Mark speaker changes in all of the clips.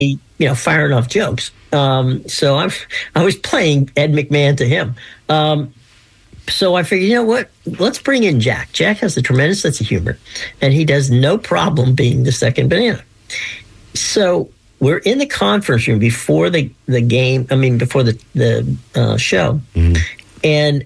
Speaker 1: firing off jokes. So I was playing Ed McMahon to him. So I figured, you know what? Let's bring in Jack. Jack has a tremendous sense of humor, and he does no problem being the second banana. So we're in the conference room before the game. I mean, before the show, and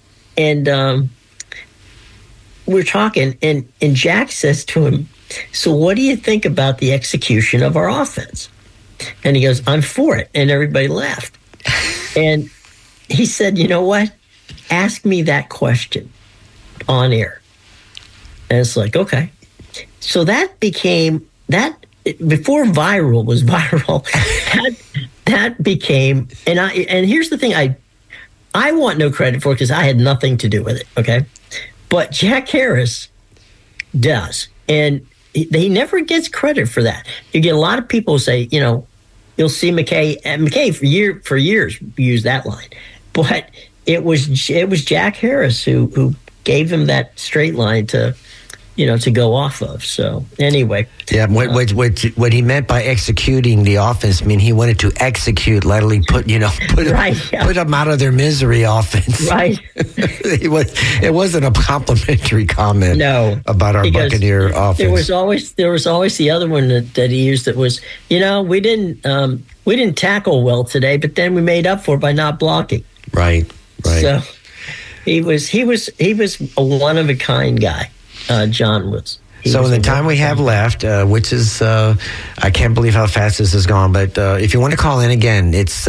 Speaker 1: we're talking, and Jack says to him, "So what do you think about the execution of our offense?" And he goes, "I'm for it," and everybody laughed. And he said, "You know what? Ask me that question on air." And it's like, okay. So that became that. Before viral was viral, that became, and here's the thing, I want no credit for it because I had nothing to do with it, okay? But Jack Harris does, and he never gets credit for that. You get a lot of people say, you'll see McKay for years use that line, but it was Jack Harris who gave him that straight line to go off of. So anyway.
Speaker 2: Yeah, what he meant by executing the offense, he wanted to execute, literally put them out of their misery offense.
Speaker 1: Right.
Speaker 2: It wasn't a complimentary comment about our Buccaneer offense.
Speaker 1: There was always the other one that he used that was, we didn't tackle well today, but then we made up for it by not blocking.
Speaker 2: Right.
Speaker 1: So he was a one of a kind guy. John was.
Speaker 2: So in the time we have left, which is, I can't believe how fast this has gone, but if you want to call in again, it's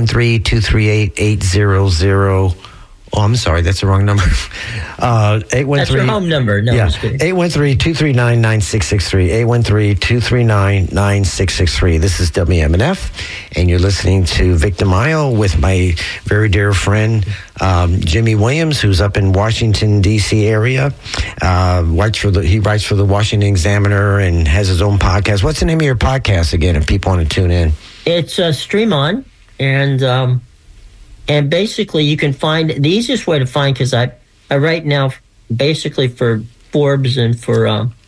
Speaker 2: 813-238-800. Oh, I'm sorry, that's the wrong number. 813.
Speaker 1: That's your home number. No,
Speaker 2: yeah. 813-239-9663. 813-239-9663. This is WMNF, and you're listening to Vic DeMaio with my very dear friend Jimmy Williams, who's up in Washington, D.C. area. He writes for the Washington Examiner and has his own podcast. What's the name of your podcast again, if people want to tune in?
Speaker 1: It's Stream On, and basically, you can find the easiest way to find, because I write now basically for Forbes and for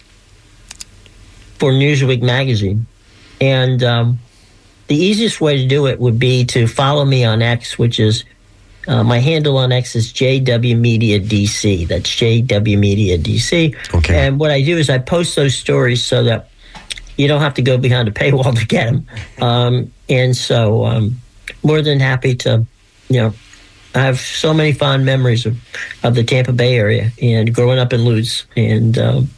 Speaker 1: Newsweek magazine, and the easiest way to do it would be to follow me on X, which is my handle on X is JW Media DC. That's JW Media DC.
Speaker 2: Okay.
Speaker 1: And what I do is I post those stories so that you don't have to go behind a paywall to get them, and so more than happy to. I have so many fond memories of the Tampa Bay area and growing up in Lutz, and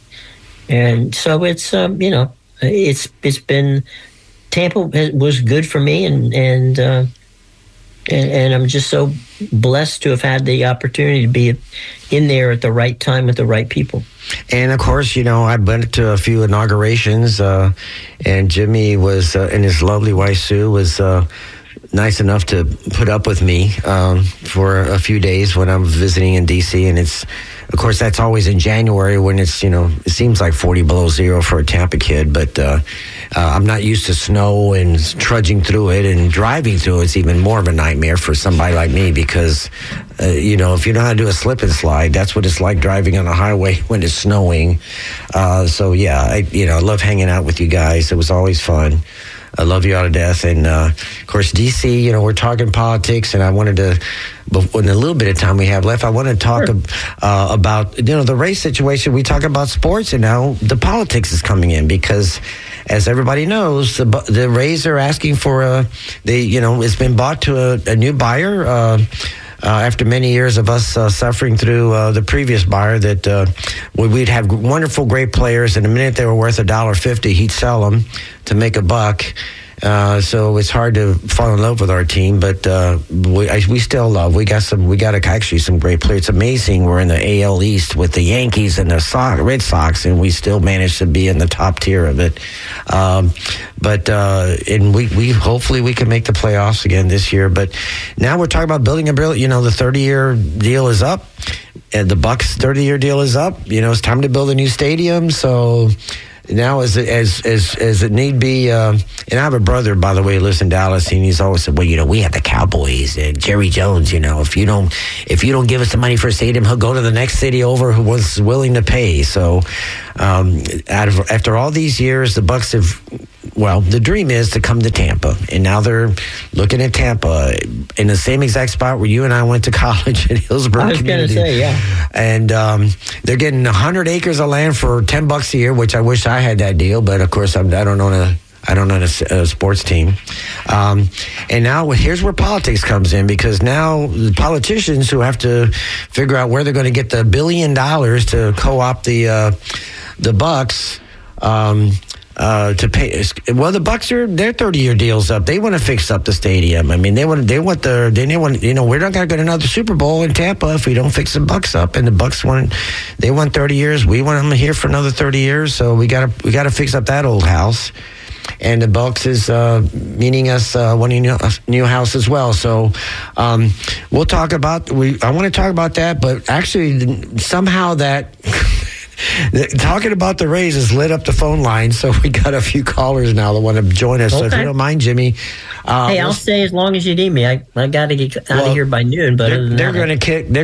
Speaker 1: so it's it's been Tampa was good for me, and I'm just so blessed to have had the opportunity to be in there at the right time with the right people.
Speaker 2: And of course, I've been to a few inaugurations, and Jimmy was and his lovely wife Sue was. Nice enough to put up with me for a few days when I'm visiting in D.C. And it's, of course, that's always in January when it's, it seems like 40 below zero for a Tampa kid. But I'm not used to snow and trudging through it, and driving through it's even more of a nightmare for somebody like me because, if you know how to do a slip and slide, that's what it's like driving on a highway when it's snowing. So, yeah, I love hanging out with you guys. It was always fun. I love you all to death. And, of course, D.C., we're talking politics, and I wanted to, in a little bit of time we have left, I want to talk about, the race situation. We talk about sports, and now the politics is coming in because, as everybody knows, the Rays are asking for it's been bought to a new buyer, after many years of us suffering through the previous buyer, that we'd have wonderful, great players, and the minute they were worth $1.50, he'd sell them to make a buck. So it's hard to fall in love with our team, but we still love. We got some great players. It's amazing. We're in the AL East with the Yankees and the Red Sox, and we still managed to be in the top tier of it. And we hopefully we can make the playoffs again this year. But now we're talking about building a bill. The 30-year deal is up, and the Bucs' 30-year deal is up. It's time to build a new stadium. So. now as it need be, and I have a brother, by the way, who lives in Dallas, and he's always said, well, we have the Cowboys and Jerry Jones. If you don't give us the money for a stadium, he'll go to the next city over who was willing to pay. So after all these years, the Bucks have. Well, the dream is to come to Tampa, and now they're looking at Tampa in the same exact spot where you and I went to college in Hillsborough
Speaker 1: I was going to say, yeah.
Speaker 2: And they're getting 100 acres of land for $10 a year, which I wish I had that deal, but of course I don't own a sports team. And now here's where politics comes in, because now the politicians who have to figure out where they're going to get the $1 billion to co-opt the Bucks. To pay. Well, the Bucks their 30-year deals up. They want to fix up the stadium. I mean, they want we're not going to get another Super Bowl in Tampa if we don't fix the Bucks up. And the Bucks want 30 years. We want them here for another 30 years. So we got to fix up that old house. And the Bucks is meaning us wanting a new house as well. So we'll talk about. I want to talk about that, but actually somehow that. Talking about the Rays has lit up the phone line, so we got a few callers now that want to join us. Okay. So if you don't mind, Jimmy,
Speaker 1: hey, I'll stay as long as you need me. I got to get out of here by noon. But they're going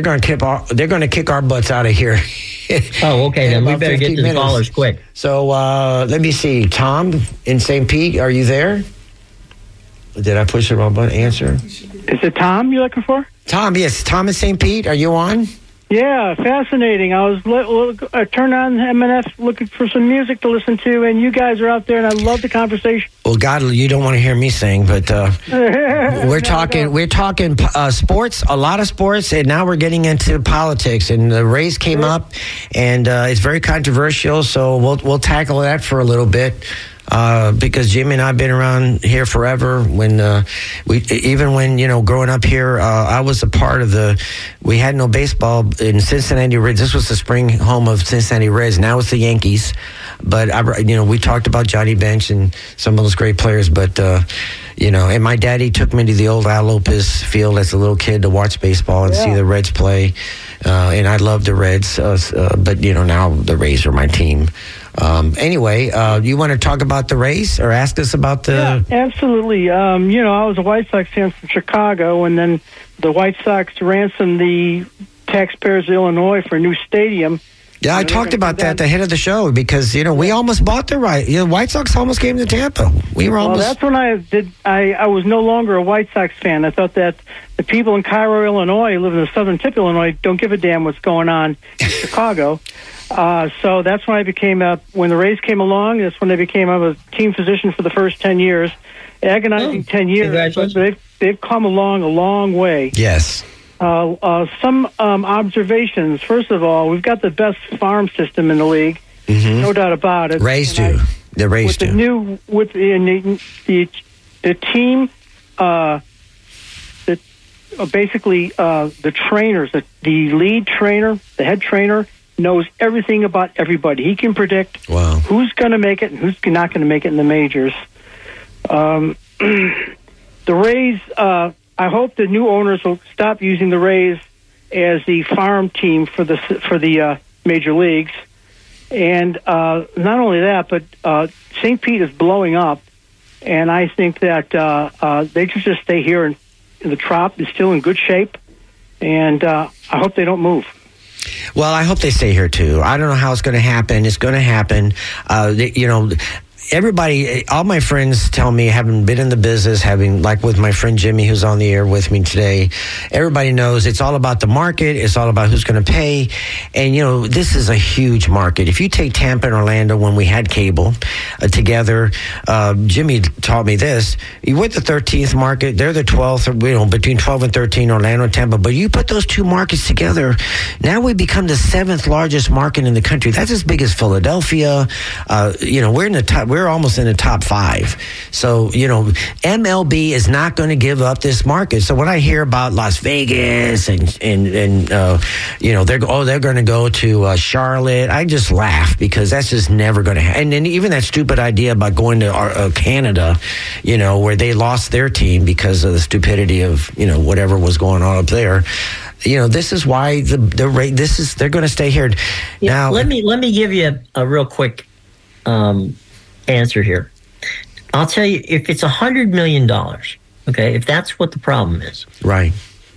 Speaker 2: to kick our butts out of here.
Speaker 1: Oh, okay. Then we better get to the callers quick.
Speaker 2: So let me see. Tom in St. Pete, are you there? Did I push the wrong button? Answer.
Speaker 3: Is it Tom you're looking for?
Speaker 2: Tom, yes. Tom in St. Pete, are you on?
Speaker 3: Yeah, fascinating. I turned on MNF looking for some music to listen to, and you guys are out there, and I love the conversation.
Speaker 2: Well, God, you don't want to hear me sing, but we're talking sports, a lot of sports, and now we're getting into politics. And the Rays came up, and it's very controversial, so we'll tackle that for a little bit. Because Jimmy and I have been around here forever. When growing up here, I was a part of we had no baseball in Cincinnati Reds. This was the spring home of Cincinnati Reds. Now it's the Yankees. But we talked about Johnny Bench and some of those great players. But and my daddy took me to the old Al Lopez field as a little kid to watch baseball and see the Reds play. And I loved the Reds. But now the Rays are my team. Anyway, you want to talk about the Rays or ask us about the...
Speaker 3: Yeah, absolutely. I was a White Sox fan from Chicago, and then the White Sox ransomed the taxpayers of Illinois for a new stadium.
Speaker 2: Yeah, I talked about that at the head of the show because, we almost bought the right. White Sox almost came to Tampa.
Speaker 3: Well, that's when I did. I was no longer a White Sox fan. I thought that the people in Cairo, Illinois, who live in the southern tip of Illinois, don't give a damn what's going on in Chicago. So that's when I became when the Rays came along, that's when I became a team physician for the first 10 years. Agonizing 10 years, but they've come along a long way.
Speaker 2: Yes.
Speaker 3: Some observations. First of all, we've got the best farm system in the league, no doubt about it.
Speaker 2: Rays do. The Rays do.
Speaker 3: The team, basically the trainers, the lead trainer, the head trainer, knows everything about everybody. He can predict who's going to make it and who's not going to make it in the majors. The Rays, I hope the new owners will stop using the Rays as the farm team for the major leagues. And not only that, but St. Pete is blowing up, and I think that they should just stay here in the Trop. Is still in good shape, and I hope they don't move.
Speaker 2: Well, I hope they stay here, too. I don't know how it's going to happen. It's going to happen. Everybody, all my friends tell me, having been in the business, like with my friend Jimmy, who's on the air with me today, everybody knows it's all about the market. It's all about who's going to pay. And, this is a huge market. If you take Tampa and Orlando when we had cable together, Jimmy taught me this. We're the 13th market. They're the 12th, between 12 and 13, Orlando and Tampa. But you put those two markets together, now we become the 7th largest market in the country. That's as big as Philadelphia. We're in the top. We're almost in the top 5. So, MLB is not going to give up this market. So when I hear about Las Vegas and they're going to go to Charlotte, I just laugh because that's just never going to happen. And then even that stupid idea about going to Canada, where they lost their team because of the stupidity of, whatever was going on up there. This is why they're going to stay here.
Speaker 1: Yeah, now, let me give you a real quick answer here. I'll tell you, if it's $100 million, okay, if that's what the problem is,
Speaker 2: right?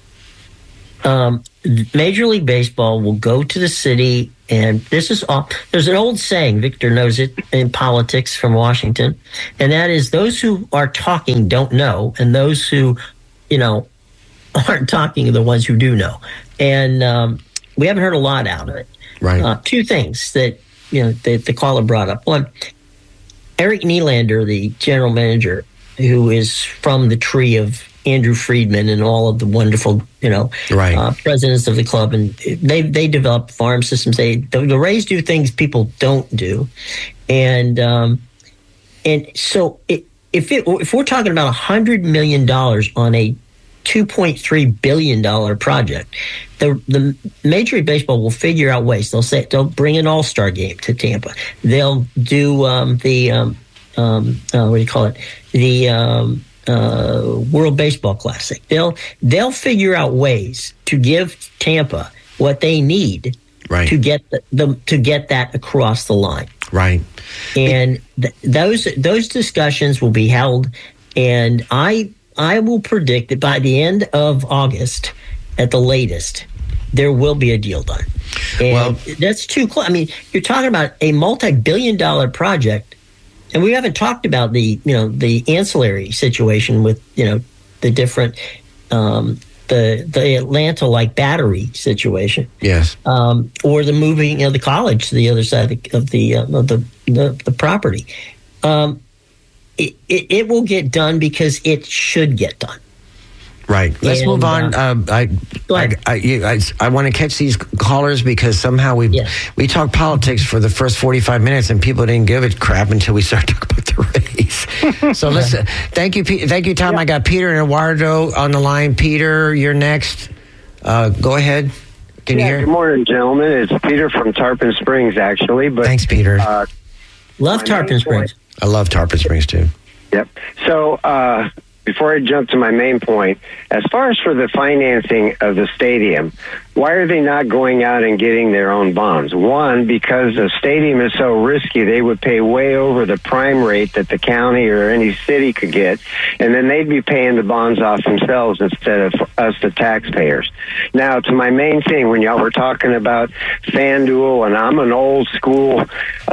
Speaker 1: Major League Baseball will go to the city, and this is all. There's an old saying, Victor knows it in politics from Washington, and that is those who are talking don't know, and those who, aren't talking are the ones who do know. And we haven't heard a lot out of it.
Speaker 2: Right.
Speaker 1: Two things that the caller brought up. One, Eric Nylander, the general manager, who is from the tree of Andrew Friedman and all of the wonderful, presidents of the club, and they develop farm systems. The Rays do things people don't do, and so if we're talking about $100 million on a $2.3 billion project, the Major League Baseball will figure out ways. They'll bring an All-Star game to Tampa. They'll do what do you call it? The World Baseball Classic. They'll figure out ways to give Tampa what they need to get to get that across the line.
Speaker 2: Right.
Speaker 1: And those discussions will be held, and I will predict that by the end of August, at the latest, there will be a deal done. And that's too close. I mean, you're talking about a multi-billion-dollar project, and we haven't talked about the ancillary situation with the different the Atlanta Battery situation.
Speaker 2: Yes.
Speaker 1: Or the moving the college to the other side of the property. It will get done because it should get done.
Speaker 2: Right. Let's move on. I want to catch these callers because somehow we talk politics for the first 45 minutes and people didn't give a crap until we started talking about the Rays. So listen, thank you, Tom. Yeah. I got Peter and Eduardo on the line. Peter, you're next. Go ahead. Can you hear?
Speaker 4: Good morning, gentlemen. It's Peter from Tarpon Springs, actually. But
Speaker 2: thanks, Peter.
Speaker 1: Love Tarpon Springs.
Speaker 2: I love Tarpon Springs too.
Speaker 4: Yep. So before I jump to my main point, as far as for the financing of the stadium, why are they not going out and getting their own bonds? One, because the stadium is so risky, they would pay way over the prime rate that the county or any city could get, and then they'd be paying the bonds off themselves instead of us, the taxpayers. Now, to my main thing, when y'all were talking about FanDuel, and I'm an old school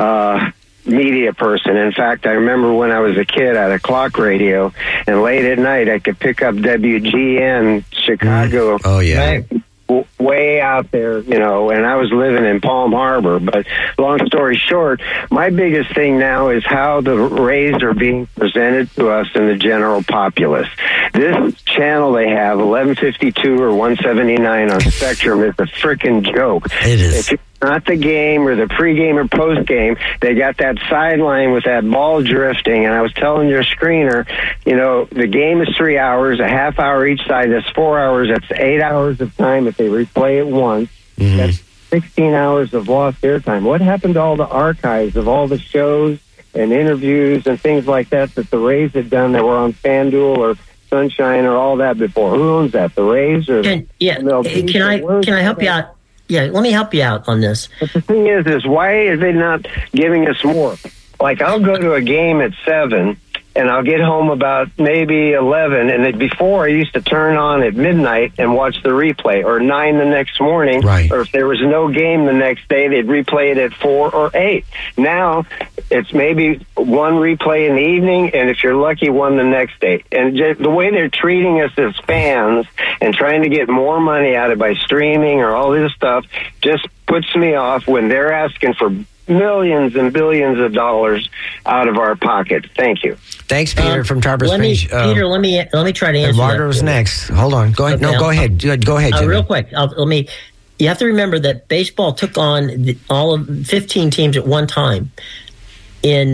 Speaker 4: media person. In fact, I remember when I was a kid, I had a clock radio, and late at night I could pick up WGN Chicago.
Speaker 2: Oh, yeah.
Speaker 4: Way out there, and I was living in Palm Harbor. But long story short, my biggest thing now is how the Rays are being presented to us in the general populace. This channel they have, 1152 or 179 on Spectrum, is a freaking joke.
Speaker 2: It is.
Speaker 4: If not the game or the pregame or postgame, they got that sideline with that ball drifting. And I was telling your screener, the game is 3 hours, a half hour each side. That's 4 hours. That's 8 hours of time if they replay it once. Mm-hmm. That's 16 hours of lost airtime. What happened to all the archives of all the shows and interviews and things like that the Rays had done that were on FanDuel or Sunshine or all that before? Who owns that? The Rays or MLB?
Speaker 1: Can I help you out? Yeah, let me help you out on this.
Speaker 4: But the thing is why are they not giving us more? Like, I'll go to a game at 7, and I'll get home about maybe 11, and before I used to turn on at midnight and watch the replay, or 9 the next morning,
Speaker 2: right.
Speaker 4: Or if there was no game the next day, they'd replay it at 4 or 8. Now, it's maybe one replay in the evening, and if you're lucky, one the next day. And just the way they're treating us as fans and trying to get more money out of it by streaming or all this stuff just puts me off when they're asking for millions and billions of dollars out of our pocket. Thank you.
Speaker 2: Thanks, Peter from Tarpon Springs.
Speaker 1: Peter, let me try to answer.
Speaker 2: Eduardo's next. Hold on. Go ahead. Okay, go ahead. Go ahead, Jimmy.
Speaker 1: Real quick. You have to remember that baseball took on all of 15 teams at one time in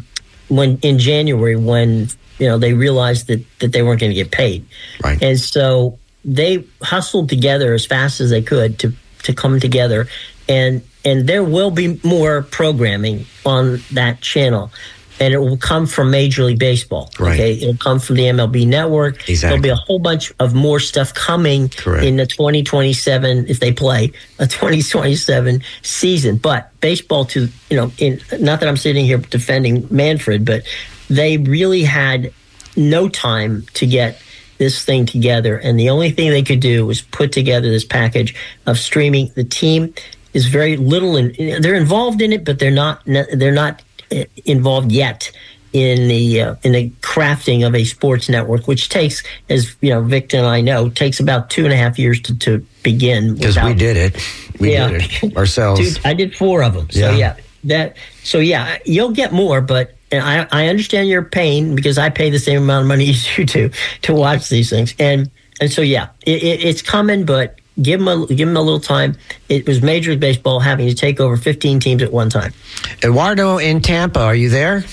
Speaker 1: January when they realized that they weren't going to get paid.
Speaker 2: Right.
Speaker 1: And so they hustled together as fast as they could to come together, and there will be more programming on that channel. and it will come from Major League Baseball.
Speaker 2: Right.
Speaker 1: Okay, it'll come from the MLB Network.
Speaker 2: Exactly.
Speaker 1: There'll be a whole bunch of more stuff coming in the 2027, if they play a 2027 season. But baseball, not that I'm sitting here defending Manfred, but they really had no time to get this thing together, and the only thing they could do was put together this package of streaming. The team is very little, they're involved in it, but they're not involved yet in the crafting of a sports network, which takes, as Victor and I know, takes about 2.5 years to begin.
Speaker 2: Because we did it, did it ourselves.
Speaker 1: I did 4 of them. So you'll get more, but. And I understand your pain because I pay the same amount of money as you do to watch these things, and so it's coming, but give them a little time. It was Major League Baseball having to take over 15 teams at one time.
Speaker 2: Eduardo in Tampa, are you there?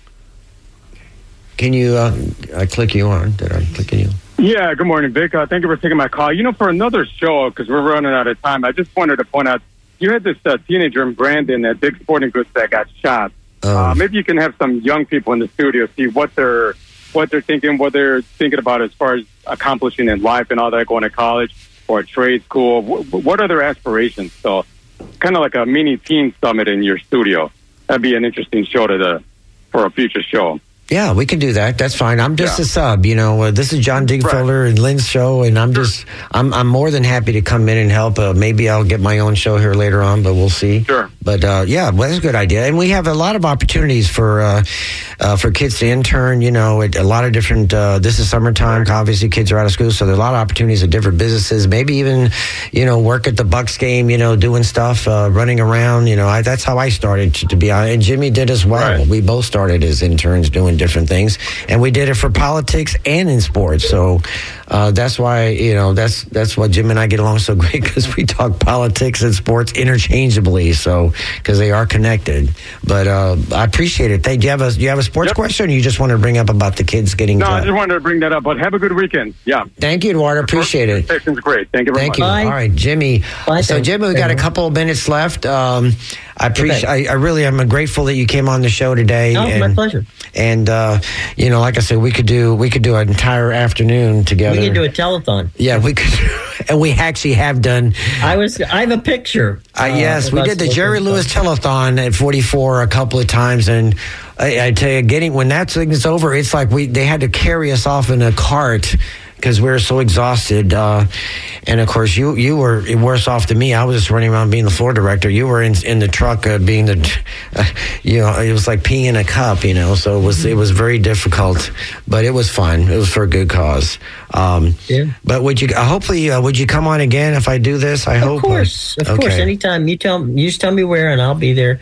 Speaker 2: Can you? I click you on. Did I click you?
Speaker 5: Yeah. Good morning, Vic. Thank you for taking my call. For another show, because we're running out of time, I just wanted to point out you had this teenager in Brandon at Dick's Sporting Goods that got shot. Maybe you can have some young people in the studio see what they're thinking, what they're thinking about as far as accomplishing in life and all that, going to college or a trade school. What are their aspirations? So, kind of like a mini teen summit in your studio. That'd be an interesting show for a future show.
Speaker 2: Yeah, we can do that. That's fine. I'm just a sub. This is John Dingfelder and Lynn's show, and I'm more than happy to come in and help. Maybe I'll get my own show here later on, but we'll see.
Speaker 5: Sure.
Speaker 2: But that's a good idea, and we have a lot of opportunities for kids to intern. At a lot of different. This is summertime. Obviously, kids are out of school, so there are a lot of opportunities at different businesses. Maybe even work at the Bucks game. Doing stuff, running around. That's how I started to be honest, and Jimmy did as well.
Speaker 5: Right.
Speaker 2: We both started as interns doing different things, and we did it for politics and in sports. So that's why that's why Jim and I get along so great, because we talk politics and sports interchangeably. So because they are connected. But I appreciate it. Do you have a sports question, or you just want to bring up about the kids getting?
Speaker 5: No, I just wanted to bring that up. But have a good weekend. Yeah.
Speaker 2: Thank you, Eduardo. Appreciate it.
Speaker 5: The session's great. Thank you very much.
Speaker 2: All right, Jimmy.
Speaker 1: Bye.
Speaker 2: So Jimmy, we got a couple of minutes left. I appreciate. I really am grateful that you came on the show today.
Speaker 1: Oh, my pleasure.
Speaker 2: And like I said, we could do an entire afternoon together.
Speaker 1: We can do a telethon.
Speaker 2: Yeah, we could, and we actually have done.
Speaker 1: I have a picture.
Speaker 2: Yes, we did the Jerry Lewis telethon at 44 a couple of times, and I tell you, when that thing is over, it's like they had to carry us off in a cart because we were so exhausted. And of course, you were worse off than me. I was just running around being the floor director. You were in the truck being the, it was like peeing in a cup, So it was very difficult, but it was fun. It was for a good cause. But would you would you come on again if I do this? I hope.
Speaker 1: Of course. Anytime you just tell me where, and I'll be there.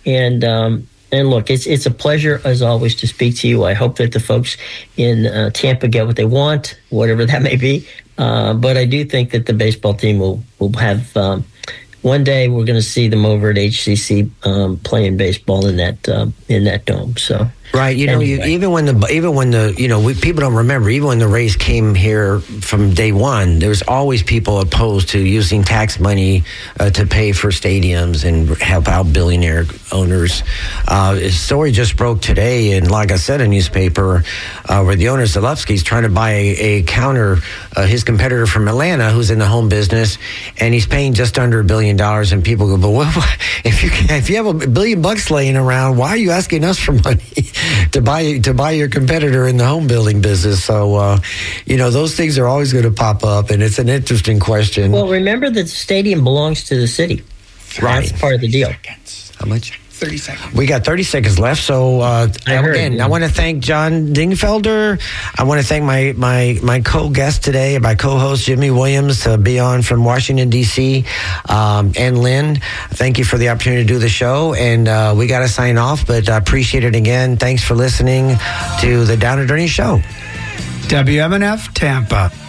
Speaker 1: And look, it's a pleasure as always to speak to you. I hope that the folks in Tampa get what they want, whatever that may be. But I do think that the baseball team will have one day. We're going to see them over at HCC playing baseball in that dome. So. Right,
Speaker 2: anyway. even when the people don't remember, even when the Rays came here from day one, there was always people opposed to using tax money to pay for stadiums and help out billionaire owners. A story just broke today, and like I said, a newspaper where the owner Zalewski's trying to buy a counter, his competitor from Atlanta, who's in the home business, and he's paying just under $1 billion. And people go, but if you have $1 billion laying around, why are you asking us for money to buy your competitor in the home building business? So those things are always going to pop up, and it's an interesting question.
Speaker 1: Well, remember that the stadium belongs to the city.
Speaker 2: Right.
Speaker 1: That's part of the deal.
Speaker 2: How much?
Speaker 6: 30 seconds.
Speaker 2: We got 30 seconds left. So I want to thank John Dingfelder. I want to thank my co-guest today, my co-host Jimmy Williams, to be on from Washington, D.C., and Lynn. Thank you for the opportunity to do the show. And we got to sign off, but I appreciate it again. Thanks for listening to the Down and Dirty Show.
Speaker 6: WMNF Tampa.